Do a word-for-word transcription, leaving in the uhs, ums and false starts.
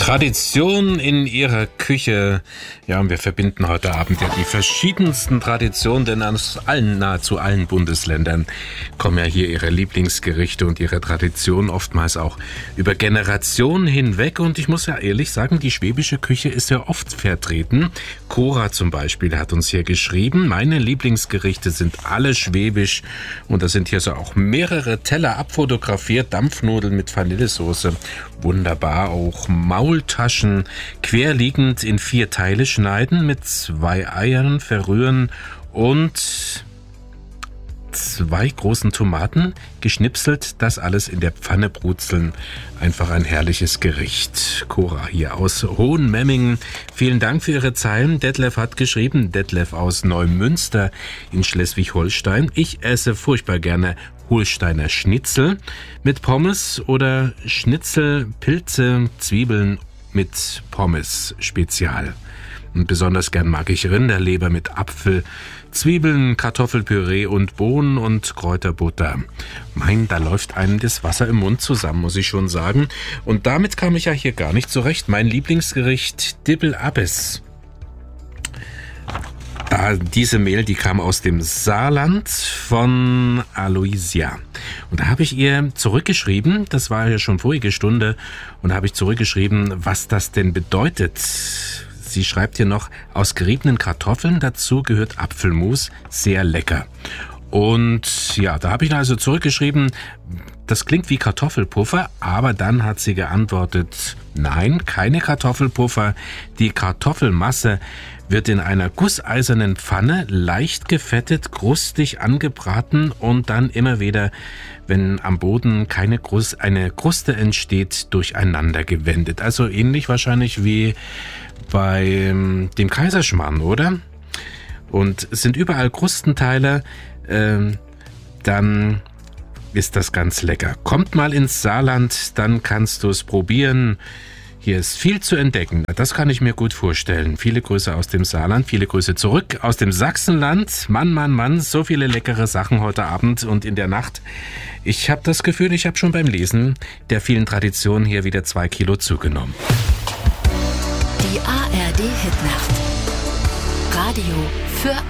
Tradition in ihrer Küche. Ja, und wir verbinden heute Abend ja die verschiedensten Traditionen, denn aus allen, nahezu allen Bundesländern kommen ja hier ihre Lieblingsgerichte und ihre Traditionen oftmals auch über Generationen hinweg. Und ich muss ja ehrlich sagen, die schwäbische Küche ist ja oft vertreten. Cora zum Beispiel hat uns hier geschrieben, meine Lieblingsgerichte sind alle schwäbisch. Und da sind hier so auch mehrere Teller abfotografiert. Dampfnudeln mit Vanillesoße, wunderbar. Auch Maultaschen querliegend in vier Teile schneiden, mit zwei Eiern verrühren und zwei großen Tomaten geschnipselt, das alles in der Pfanne brutzeln. Einfach ein herrliches Gericht. Cora hier aus Hohenmemmingen. Vielen Dank für Ihre Zeilen. Detlef hat geschrieben, Detlef aus Neumünster in Schleswig-Holstein. Ich esse furchtbar gerne Holsteiner Schnitzel mit Pommes oder Schnitzel, Pilze, Zwiebeln mit Pommes Spezial. Und besonders gern mag ich Rinderleber mit Apfel, Zwiebeln, Kartoffelpüree und Bohnen und Kräuterbutter. Mein, da läuft einem das Wasser im Mund zusammen, muss ich schon sagen. Und damit kam ich ja hier gar nicht zurecht. Mein Lieblingsgericht, Dibbel Abbes. Da, diese Mail, die kam aus dem Saarland von Aloysia. Und da habe ich ihr zurückgeschrieben, das war ja schon vorige Stunde, und da habe ich zurückgeschrieben, was das denn bedeutet. Sie schreibt hier noch, aus geriebenen Kartoffeln, dazu gehört Apfelmus, sehr lecker. Und ja, da habe ich also zurückgeschrieben, das klingt wie Kartoffelpuffer, aber dann hat sie geantwortet, nein, keine Kartoffelpuffer. Die Kartoffelmasse wird in einer gusseisernen Pfanne leicht gefettet, krustig angebraten und dann immer wieder, wenn am Boden keine Krust, eine Kruste entsteht, durcheinander gewendet. Also ähnlich wahrscheinlich wie bei dem Kaiserschmarrn, oder? Und es sind überall Krustenteile, äh, dann ist das ganz lecker. Kommt mal ins Saarland, dann kannst du es probieren. Hier ist viel zu entdecken. Das kann ich mir gut vorstellen. Viele Grüße aus dem Saarland, viele Grüße zurück aus dem Sachsenland. Mann, Mann, Mann, so viele leckere Sachen heute Abend und in der Nacht. Ich habe das Gefühl, ich habe schon beim Lesen der vielen Traditionen hier wieder zwei Kilo zugenommen. Die A R D Hitnacht. Radio für